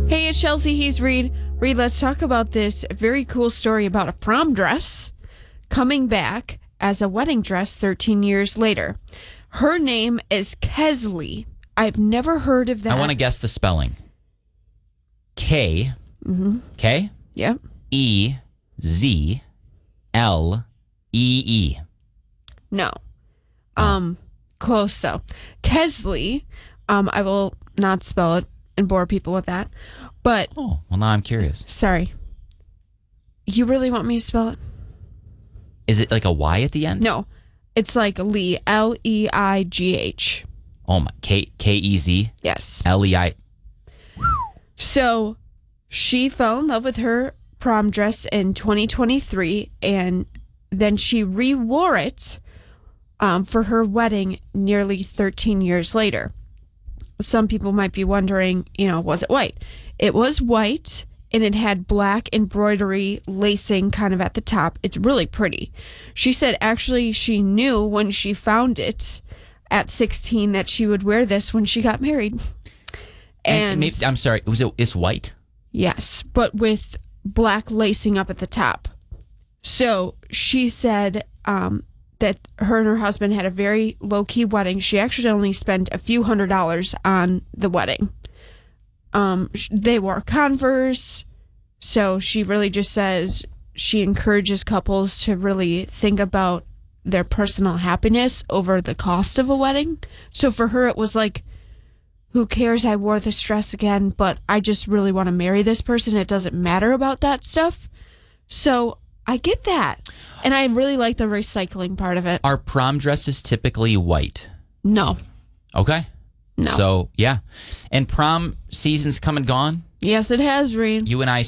Hey, it's Chelsea. He's Reed. Reed, let's talk about this very cool story about a prom dress coming back as a wedding dress 13 years later. Her name is Kesley. I've never heard of that. I want to guess the spelling. K. K? Yep. E-Z-L-E-E. No. Close though. Kesley. I will not spell it and bore people with that. But Oh, well, now I'm curious. sorry. You really want me to spell it? Is it like a Y at the end? No. It's like Lee. L-E-I-G-H. Oh, my. K-E-Z-L-E-I. Yes. So she fell in love with her prom dress in 2023, and then she re-wore it for her wedding nearly 13 years later. Some people might be wondering, was it white? It was white, and it had black embroidery lacing kind of at the top. It's really pretty. She said actually she knew when she found it at 16 that she would wear this when she got married. And maybe, I'm sorry, it's white? yes, but with black lacing up at the top. So she said that her and her husband had a very low-key wedding. She actually only spent a few $100s on the wedding. They wore Converse, so she really just says she encourages couples to really think about their personal happiness over the cost of a wedding. So for her, it was like, who cares? I wore this dress again, but I just really want to marry this person. It doesn't matter about that stuff. So I get that. And I really like the recycling part of it. Are prom dresses typically white? No. Okay. No. So, yeah. And prom season's come and gone. Yes, it has, Reed. You and I